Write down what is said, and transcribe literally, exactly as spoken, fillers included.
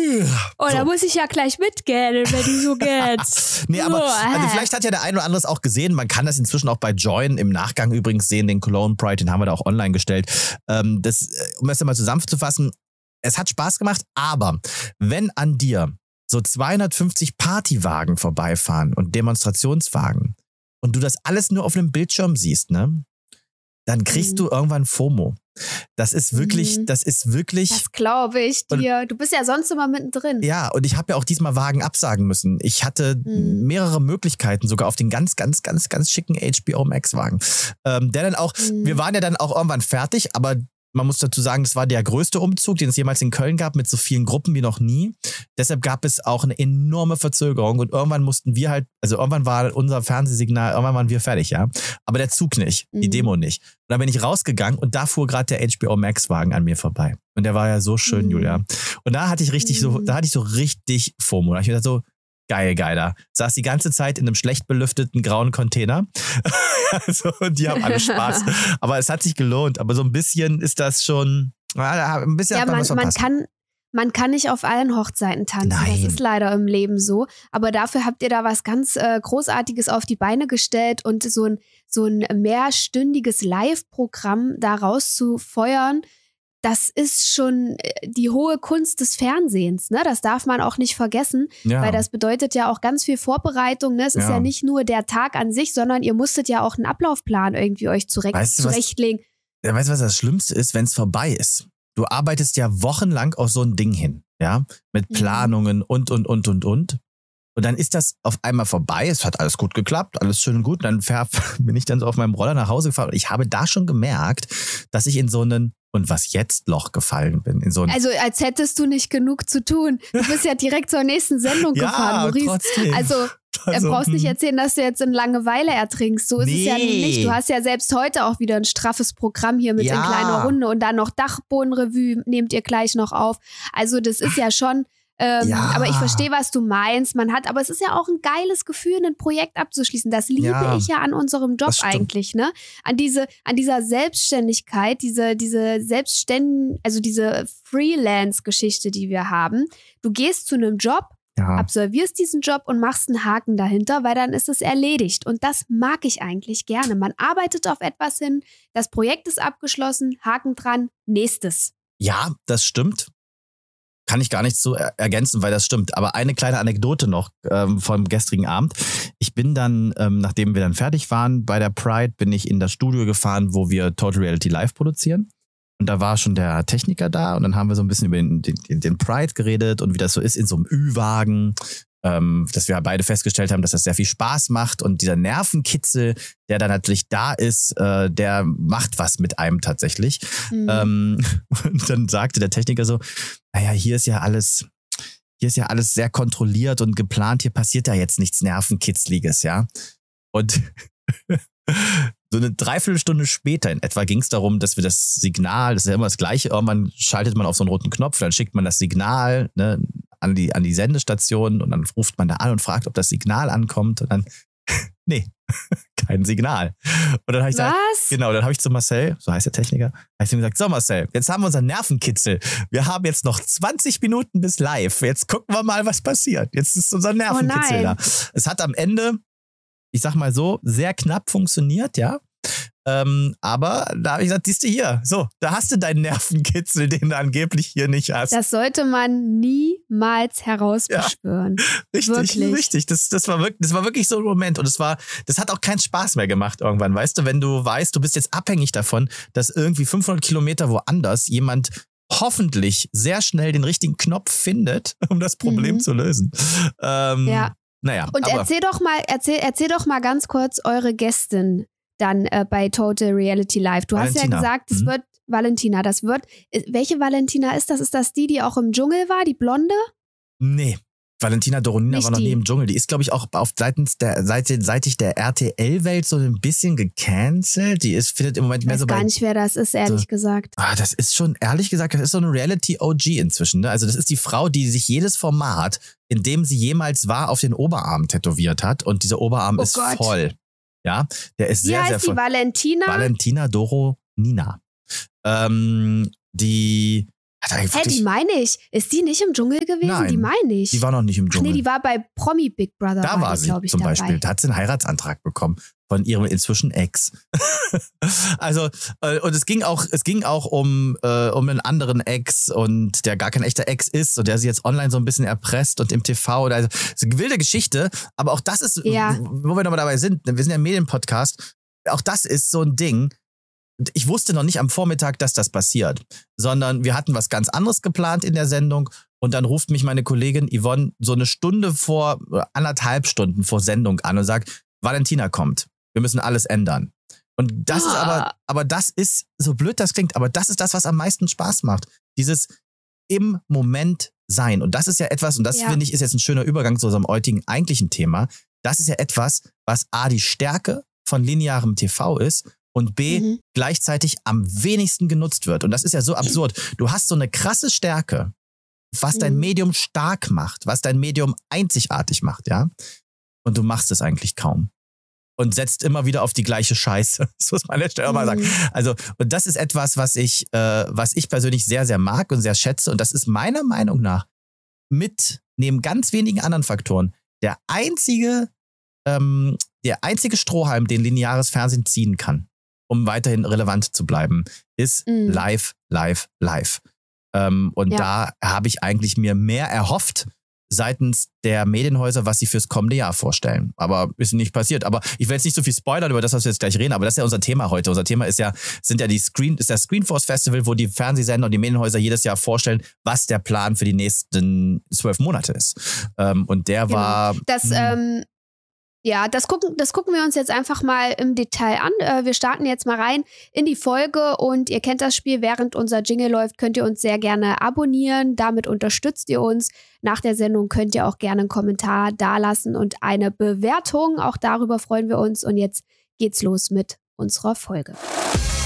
Oh, so. Da muss ich ja gleich mitgehen, wenn du so gehst. Nee, aber So, also äh. vielleicht hat ja der ein oder andere es auch gesehen. Man kann das inzwischen auch bei Join im Nachgang übrigens sehen, den Cologne Pride, den haben wir da auch online gestellt. Ähm, das, um das mal zusammenzufassen, es hat Spaß gemacht, aber wenn an dir so zweihundertfünfzig Partywagen vorbeifahren und Demonstrationswagen und du das alles nur auf einem Bildschirm siehst, ne, dann kriegst mhm. du irgendwann FOMO. Das ist wirklich, mhm. das ist wirklich. Das glaube ich dir. Du bist ja sonst immer mittendrin. Ja, und ich habe ja auch diesmal Wagen absagen müssen. Ich hatte mhm. mehrere Möglichkeiten, sogar auf den ganz, ganz, ganz, ganz schicken H B O Max Wagen. Ähm, der dann auch, mhm. wir waren ja dann auch irgendwann fertig, aber man muss dazu sagen, das war der größte Umzug, den es jemals in Köln gab, mit so vielen Gruppen wie noch nie. Deshalb gab es auch eine enorme Verzögerung und irgendwann mussten wir halt, also irgendwann war unser Fernsehsignal, irgendwann waren wir fertig, ja. Aber der Zug nicht, mhm. die Demo nicht. Und dann bin ich rausgegangen und da fuhr gerade der H B O Max Wagen an mir vorbei. Und der war ja so schön, mhm. Julia. Und da hatte ich richtig mhm. so, da hatte ich so richtig FOMO. Da hab ich gedacht so, geil, geiler. Saß die ganze Zeit in einem schlecht belüfteten grauen Container. Also, und die haben alle Spaß. Aber es hat sich gelohnt. Aber so ein bisschen ist das schon, ein bisschen ja, hat man, man, was man verpasst. kann, man kann nicht auf allen Hochzeiten tanzen. Nein. Das ist leider im Leben so. Aber dafür habt ihr da was ganz äh, Großartiges auf die Beine gestellt und so ein, so ein mehrstündiges Live-Programm da rauszufeuern. Das ist schon die hohe Kunst des Fernsehens, ne? Das darf man auch nicht vergessen, ja. weil das bedeutet ja auch ganz viel Vorbereitung, ne? Es ist ja. ja nicht nur der Tag an sich, sondern ihr musstet ja auch einen Ablaufplan irgendwie euch zurecht, weißt du, zurechtlegen. Was, ja, weißt du, was das Schlimmste ist, wenn es vorbei ist? Du arbeitest ja wochenlang auf so ein Ding hin, ja? Mit Planungen mhm. und, und, und, und, und. Und dann ist das auf einmal vorbei. Es hat alles gut geklappt, alles schön und gut. Und dann bin ich dann so auf meinem Roller nach Hause gefahren. Und ich habe da schon gemerkt, dass ich in so einen und was jetzt Loch gefallen bin. In so einen also als hättest du nicht genug zu tun. Du bist ja direkt zur nächsten Sendung ja, gefahren, Maurice. Trotzdem. Also Also, du brauchst nicht erzählen, dass du jetzt in Langeweile ertrinkst. So ist nee. es ja nicht. Du hast ja selbst heute auch wieder ein straffes Programm hier mit ja. in kleiner Runde und dann noch Dachbodenrevue nehmt ihr gleich noch auf. Also das ist ja schon, ähm, ja. aber ich verstehe, was du meinst. Man hat, aber es ist ja auch ein geiles Gefühl, ein Projekt abzuschließen. Das liebe ja. ich ja an unserem Job eigentlich, ne? An diese, an dieser Selbstständigkeit, diese, diese Selbstständ, also diese Freelance-Geschichte, die wir haben. Du gehst zu einem Job, ja. absolvierst diesen Job und machst einen Haken dahinter, weil dann ist es erledigt. Und das mag ich eigentlich gerne. Man arbeitet auf etwas hin, das Projekt ist abgeschlossen, Haken dran, nächstes. Ja, das stimmt. Kann ich gar nicht so er- ergänzen, weil das stimmt. Aber eine kleine Anekdote noch ähm, vom gestrigen Abend. Ich bin dann, ähm, nachdem wir dann fertig waren bei der Pride, bin ich in das Studio gefahren, wo wir Total Reality Live produzieren. Und da war schon der Techniker da und dann haben wir so ein bisschen über den, den, den Pride geredet und wie das so ist in so einem Ü-Wagen, ähm, dass wir beide festgestellt haben, dass das sehr viel Spaß macht und dieser Nervenkitzel, der da natürlich da ist, äh, der macht was mit einem tatsächlich. Mhm. Ähm, und dann sagte der Techniker so, naja, hier ist ja alles, hier ist ja alles sehr kontrolliert und geplant, hier passiert ja jetzt nichts Nervenkitzliges, ja. Und so eine Dreiviertelstunde später in etwa ging es darum, dass wir das Signal, das ist ja immer das Gleiche, irgendwann schaltet man auf so einen roten Knopf, dann schickt man das Signal ne, an die, an die Sendestation und dann ruft man da an und fragt, ob das Signal ankommt und dann, nee, kein Signal. Und dann habe ich Was? gesagt, genau, dann habe ich zu Marcel, so heißt der Techniker, habe ich zu ihm gesagt, so Marcel, jetzt haben wir unseren Nervenkitzel. Wir haben jetzt noch zwanzig Minuten bis live. Jetzt gucken wir mal, was passiert. Jetzt ist unser Nervenkitzel oh da. Es hat am Ende, ich sag mal so, sehr knapp funktioniert, ja. Ähm, aber da habe ich gesagt, siehst du hier, so, da hast du deinen Nervenkitzel, den du angeblich hier nicht hast. Das sollte man niemals herausbeschwören. Ja, richtig, wirklich. richtig. Das, das, war wirklich, das war wirklich so ein Moment. Und es war, das hat auch keinen Spaß mehr gemacht irgendwann, weißt du, wenn du weißt, du bist jetzt abhängig davon, dass irgendwie fünfhundert Kilometer woanders jemand hoffentlich sehr schnell den richtigen Knopf findet, um das Problem mhm. zu lösen. Ähm, ja. Naja. Und aber erzähl doch mal, erzähl, erzähl doch mal ganz kurz eure Gästin dann äh, bei Total Reality Live. Du Valentina. hast ja gesagt, es mhm. wird Valentina. Das wird, äh, welche Valentina ist das? Ist das die, die auch im Dschungel war, die Blonde? Nee. Valentina Doronina Nicht war noch die. nie im Dschungel. Die ist, glaube ich, auch auf seitens der, Seite, seitig der R T L-Welt so ein bisschen gecancelt. Die ist, findet im Moment Ich mehr weiß so bei. gar nicht, wer das ist, ehrlich so, gesagt. Ah, das ist schon, ehrlich gesagt, das ist so eine Reality-O G inzwischen. Ne? Also das ist die Frau, die sich jedes Format, in dem sie jemals war, auf den Oberarm tätowiert hat. Und dieser Oberarm Oh ist Gott. voll. Ja, der ist Wie sehr, heißt sehr die? voll. Valentina? Valentina Doronina. Ähm, die Hä, die meine ich. Ist die nicht im Dschungel gewesen? Nein, die meine ich. Die war noch nicht im Dschungel. Ach nee, die war bei Promi Big Brother. Da war, war die, sie ich, zum dabei. Beispiel. Da hat sie einen Heiratsantrag bekommen von ihrem inzwischen Ex. also, äh, und es ging auch, es ging auch um, äh, um einen anderen Ex und der gar kein echter Ex ist und der sie jetzt online so ein bisschen erpresst und im T V. Oder, also, das ist eine wilde Geschichte, aber auch das ist, ja. wo wir nochmal dabei sind, wir sind ja ein Medienpodcast, auch das ist so ein Ding. Ich wusste noch nicht am Vormittag, dass das passiert, sondern wir hatten was ganz anderes geplant in der Sendung und dann ruft mich meine Kollegin Yvonne so eine Stunde vor, anderthalb Stunden vor Sendung an und sagt, Valentina kommt, wir müssen alles ändern. Und das ah. ist aber, aber das ist, so blöd das klingt, aber das ist das, was am meisten Spaß macht. Dieses im Moment sein. Und das ist ja etwas, und das ja. finde ich, ist jetzt ein schöner Übergang zu unserem heutigen eigentlichen Thema. Das ist ja etwas, was A, die Stärke von linearem T V ist und B, mhm. gleichzeitig am wenigsten genutzt wird. Und das ist ja so absurd. Du hast so eine krasse Stärke, was mhm. dein Medium stark macht, was dein Medium einzigartig macht, ja? Und du machst es eigentlich kaum. Und setzt immer wieder auf die gleiche Scheiße. Das muss man an der Stelle auch mal sagen. Also, und das ist etwas, was ich, äh, was ich persönlich sehr, sehr mag und sehr schätze. Und das ist meiner Meinung nach mit, neben ganz wenigen anderen Faktoren, der einzige, ähm, der einzige Strohhalm, den lineares Fernsehen ziehen kann, um weiterhin relevant zu bleiben, ist mm. live, live, live. Ähm, und ja. da habe ich eigentlich mir mehr erhofft seitens der Medienhäuser, was sie fürs kommende Jahr vorstellen. Aber ist nicht passiert. Aber ich will jetzt nicht so viel spoilern über das, was wir jetzt gleich reden, aber das ist ja unser Thema heute. Unser Thema ist ja, sind ja die Screen, ist das Screenforce Festival, wo die Fernsehsender und die Medienhäuser jedes Jahr vorstellen, was der Plan für die nächsten zwölf Monate ist. Ähm, und der genau. war... Das, mh, ähm Ja, das gucken, das gucken wir uns jetzt einfach mal im Detail an. Äh, wir starten jetzt mal rein in die Folge und ihr kennt das Spiel. Während unser Jingle läuft, könnt ihr uns sehr gerne abonnieren. Damit unterstützt ihr uns. Nach der Sendung könnt ihr auch gerne einen Kommentar dalassen und eine Bewertung. Auch darüber freuen wir uns. Und jetzt geht's los mit unserer Folge.